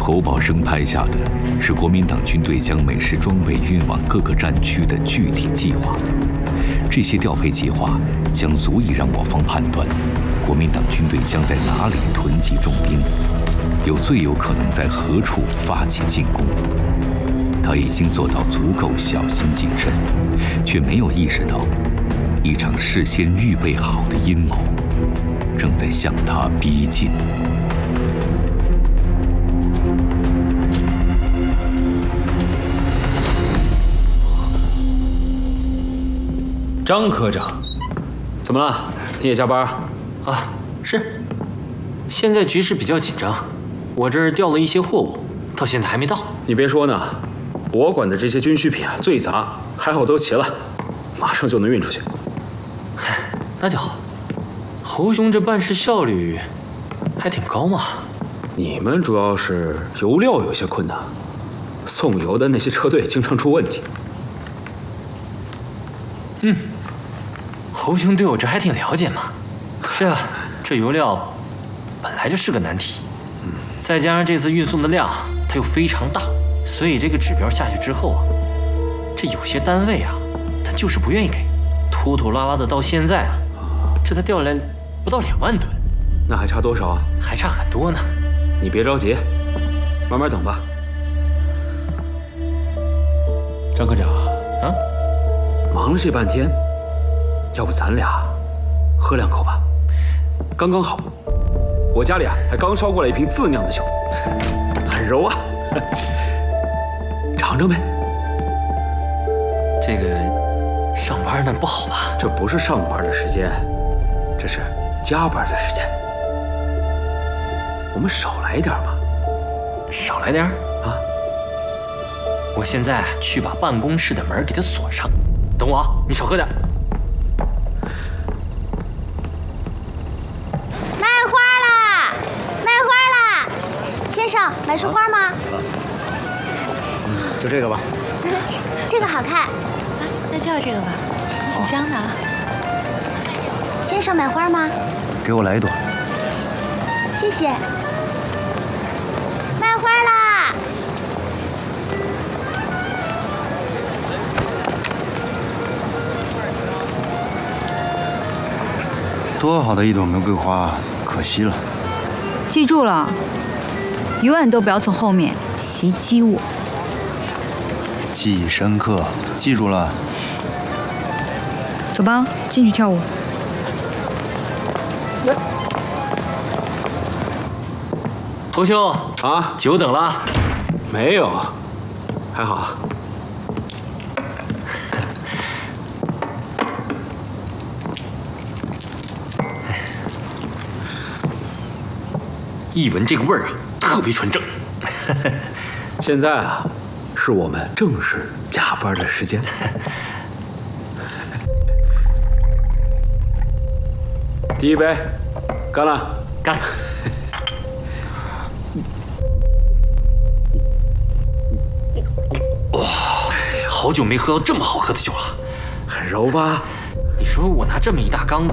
侯宝生拍下的是国民党军队将美式装备运往各个战区的具体计划。这些调配计划将足以让我方判断，国民党军队将在哪里囤积重兵，又最有可能在何处发起进攻。他已经做到足够小心谨慎，却没有意识到，一场事先预备好的阴谋正在向他逼近。 张科长，怎么了？你也加班？ 啊，是。现在局势比较紧张，我这儿调了一些货物，到现在还没到。 你别说呢，我管的这些军需品啊最杂，还好都齐了，马上就能运出去。 那就好。侯兄这办事效率还挺高嘛。 你们主要是油料有些困难，送油的那些车队经常出问题。 侯兄对我这还挺了解嘛。是啊，这油料本来就是个难题，再加上这次运送的量它又非常大，所以这个指标下去之后啊，这有些单位啊，他就是不愿意给，拖拖拉拉的到现在啊，这才调来不到2万吨。 那还差多少啊？ 还差很多呢。 你别着急，慢慢等吧。张科长， 啊， 忙了这半天，要不咱俩喝2口吧？刚刚好，我家里啊还刚烧过来1瓶自酿的酒，很柔啊，尝尝呗。 这个上班呢不好吧？ 这不是上班的时间，这是加班的时间。我们少来一点嘛。 少来点啊！ 我现在去把办公室的门给它锁上，等我啊，你少喝点。 卖花啦！卖花啦！先生，买束花吗？ 就这个吧。 这个好看。 那就要这个吧，挺香的啊。 先生买花吗？ 给我来1朵。 谢谢。卖花啦！ 多好的一朵玫瑰花，可惜了。 记住了，永远都不要从后面袭击我。 记忆深刻，记住了。 走吧，进去跳舞。 侯兄啊， 久等了。 没有，还好。 一闻这个味儿啊，特别纯正。 现在啊，是我们正式加班的时间。第一杯，干了！ 干！哇，好久没喝到这么好喝的酒了， 很柔吧？ 你说我拿这么一大缸子。